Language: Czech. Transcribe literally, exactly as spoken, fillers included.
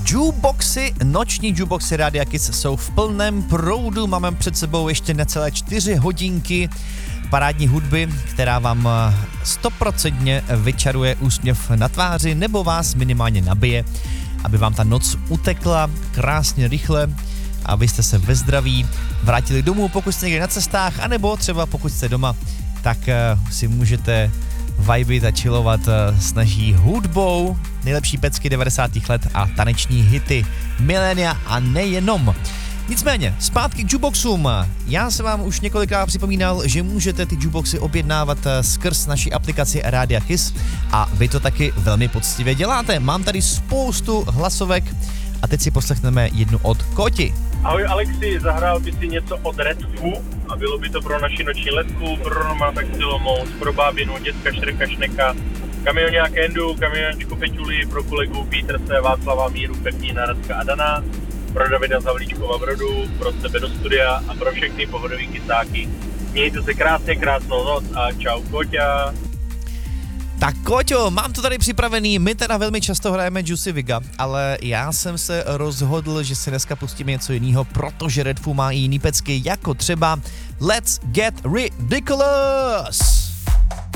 Jukeboxy, noční jukeboxy Rádia Kiss jsou v plném proudu. Máme před sebou ještě necelé čtyři hodinky parádní hudby, která vám stoprocentně vyčaruje úsměv na tváři nebo vás minimálně nabije, aby vám ta noc utekla krásně rychle a vy jste se ve zdraví vrátili domů, pokud jste někde na cestách, anebo třeba pokud jste doma, tak uh, si můžete vibit a chillovat uh, s naší hudbou, nejlepší pecky devadesátých let a taneční hity milénia a nejenom. Nicméně, zpátky k jukeboxům. Já jsem vám už několikrát připomínal, že můžete ty jukeboxy objednávat skrz naší aplikaci Rádia Kiss a vy to taky velmi poctivě děláte. Mám tady spoustu hlasovek a teď si poslechneme jednu od Koti. Ahoj Alexi, zahrál by si něco od Red Foo a bylo by to pro naši noční letku, pro Romana Taxilomous, pro bábinu, dětka Šreka Šneka, kamionňák Endu, kamiončku Peťuli, pro kolegu Pítrse, Václava, Míru, Pepína, Radka a Dana, pro Davida Zavlíčkova Brodu, pro tebe do studia a pro všechny pohodový kysáky. Mějte se krásně, krásnou noc a čau Koťa. Tak Koťo, mám to tady připravený, my teda velmi často hrajeme Juicy Viga, ale já jsem se rozhodl, že si dneska pustíme něco jiného, protože Red Foo má i jiný pecky, jako třeba Let's Get Ridiculous.